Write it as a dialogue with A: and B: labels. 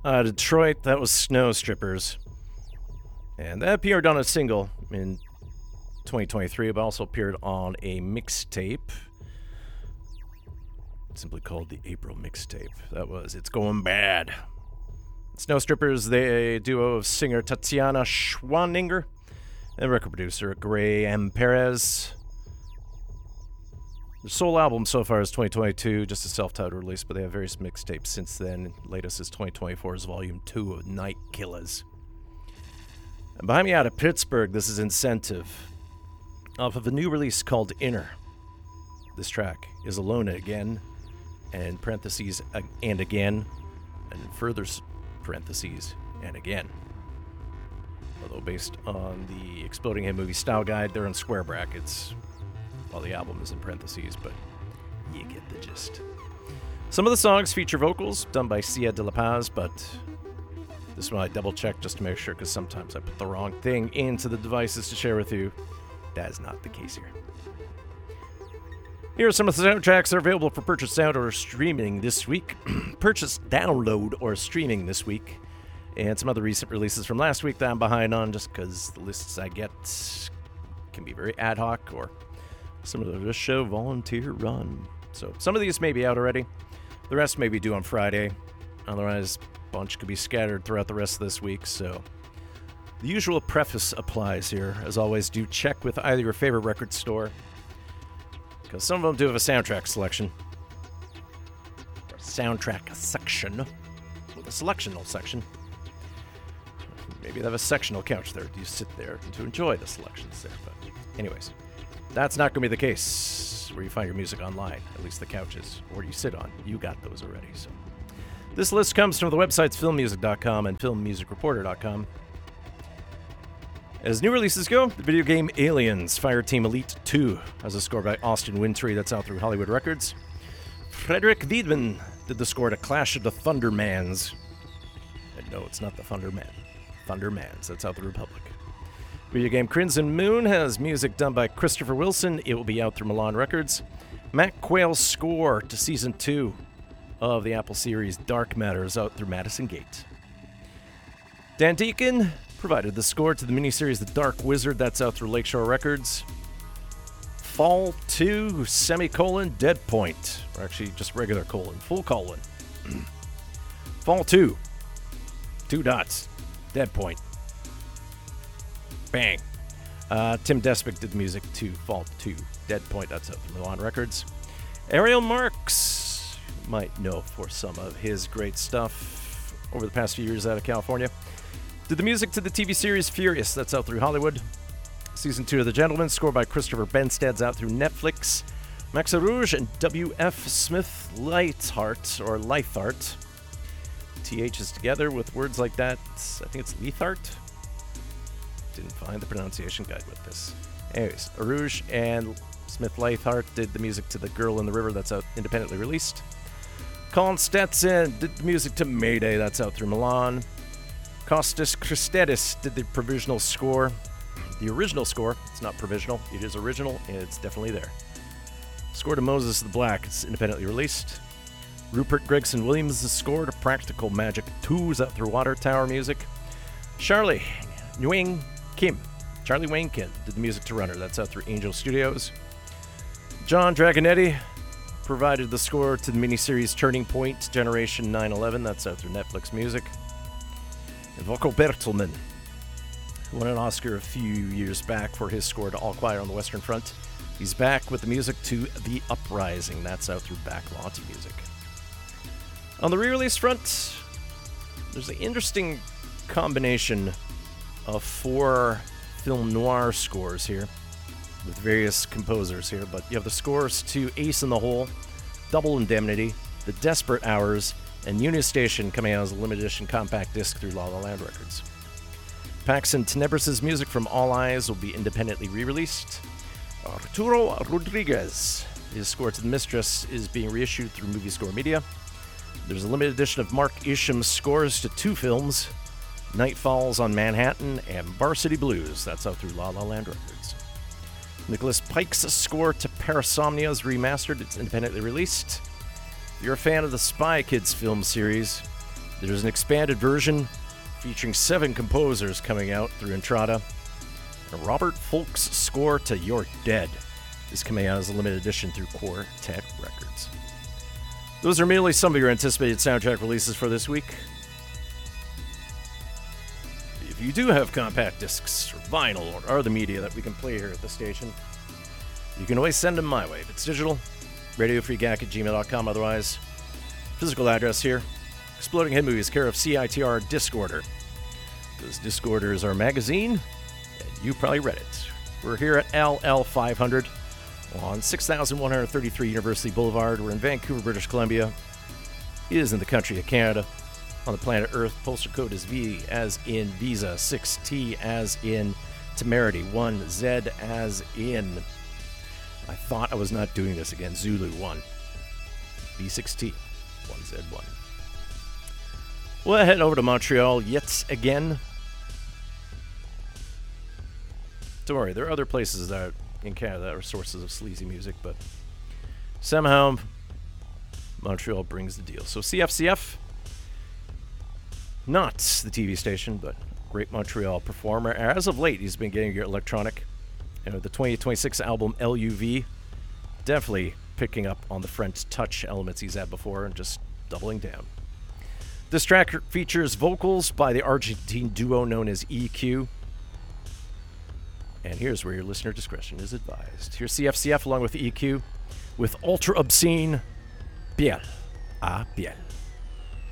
A: Detroit, that was Snow Strippers. And that appeared on a single in 2023, but also appeared on a mixtape. Simply called the April mixtape. That was It's Going Bad. Snow Strippers, the duo of singer Tatiana Schwaninger and record producer Gray M. Perez. Their sole album so far is 2022, just a self-titled release, but they have various mixtapes since then. Latest is 2024's Volume 2 of Night Killers. And behind me out of Pittsburgh, this is Incentive, off of a new release called Inner. This track is Alone Again, and parentheses, and again, and further parentheses, and again. Although based on the Exploding Head movie style guide, they're in square brackets. While the album is in parentheses, but you get the gist. Some of the songs feature vocals done by Sia de la Paz, but this one I double-checked just to make sure, because sometimes I put the wrong thing into the devices to share with you. That is not the case here. Here are some of the soundtracks that are available for purchase, sound, or streaming this week. Purchase, download, or streaming this week. And some other recent releases from last week that I'm behind on, just because the lists I get can be very ad hoc, or some of this show volunteer run. So some of these may be out already. The rest may be due on Friday. Otherwise, a bunch could be scattered throughout the rest of this week. So the usual preface applies here. As always, do check with either your favorite record store, because some of them do have a soundtrack selection. Or a soundtrack section. With a selectional section. Maybe they have a sectional couch there. You sit there to enjoy the selections there. But anyways, that's not going to be the case where you find your music online, at least the couches, or you sit on. You got those already. So this list comes from the websites filmmusic.com and filmmusicreporter.com. As new releases go, the video game Aliens Fireteam Elite 2 has a score by Austin Wintory that's out through Hollywood Records. Frederick Wiedmann did the score to Clash of the Thundermans. And no, it's not the Thunderman. Thundermans, that's out the Republic. Video game Crimson Moon has music done by Christopher Wilson. It will be out through Milan Records. Matt Quayle's score to Season 2 of the Apple series Dark Matter is out through Madison Gate. Dan Deacon provided the score to the miniseries The Dark Wizard. That's out through Lakeshore Records. Fall 2, semicolon, Dead Point. Or actually, just regular colon, full colon. Fall 2, 2 dots, Dead Point. Bang. Tim Despic did the music to Fall 2, Dead Point. That's out through Milan Records. Ariel Marks, you might know for some of his great stuff over the past few years out of California. Did the music to the TV series Furious. That's out through Hollywood. Season 2 of The Gentleman, scored by Christopher Benstead's out through Netflix. Max Rouge and W.F. Smith Leithart, or Leithart. TH is together with words like that. I think it's Leithart. Didn't find the pronunciation guide with this. Anyways, Rouge and Smith Leithart did the music to The Girl in the River. That's out independently released. Colin Stetson did the music to Mayday. That's out through Milan. Kostas Christidis did the provisional score. The original score, it's not provisional, it is original, and it's definitely there. Score to Moses the Black, it's independently released. Rupert Gregson Williams, the score to Practical Magic 2 is out through Water Tower Music. Charlie Wayne Kim did the music to Runner, that's out through Angel Studios. John Dragonetti provided the score to the miniseries Turning Point Generation 9/11, that's out through Netflix Music. And Volko Bertelmann won an Oscar a few years back for his score to All Quiet on the Western Front. He's back with the music to The Uprising. That's out through Backlot Music. On the re-release front, there's an interesting combination of 4 film noir scores here with various composers here, but you have the scores to Ace in the Hole, Double Indemnity, The Desperate Hours, and Unistation coming out as a limited edition compact disc through La La Land Records. Paxton Tenebris' music from All Eyes will be independently re-released. Arturo Rodriguez, his score to The Mistress, is being reissued through Movie Score Media. There's a limited edition of Mark Isham's scores to 2 films, Night Falls on Manhattan and Varsity Blues. That's out through La La Land Records. Nicholas Pike's score to Parasomnia is remastered. It's independently released. If you're a fan of the Spy Kids film series, There's an expanded version featuring 7 composers coming out through Entrada. And Robert Folk's score to You're Dead is coming out as a limited edition through Quartet Records. Those are merely some of your anticipated soundtrack releases for this week. If you do have compact discs or vinyl or other media that we can play here at the station, you can always send them my way. If it's digital, radiofreegack@gmail.com. Otherwise, physical address here, Exploding Head Movies, care of CITR Discorder. Because Discorder is our magazine, and you probably read it. We're here at LL 500 on 6133 University Boulevard. We're in Vancouver, British Columbia. It is in the country of Canada. On the planet Earth, postal code is V as in Visa, 6T as in Temerity, 1Z as in... I thought I was not doing this again. Zulu 1. V6T, 1Z1. We'll head over to Montreal yet again. Don't worry, there are other places that in Canada that are sources of sleazy music, but somehow Montreal brings the deal. So CFCF, not the TV station, but great Montreal performer. As of late, he's been getting your electronic. The 2026 album LUV, definitely picking up on the French touch elements he's had before and just doubling down. This track features vocals by the Argentine duo known as EQ. And here's where your listener discretion is advised. Here's CFCF along with EQ with Ultra Obscene, Piel a Piel.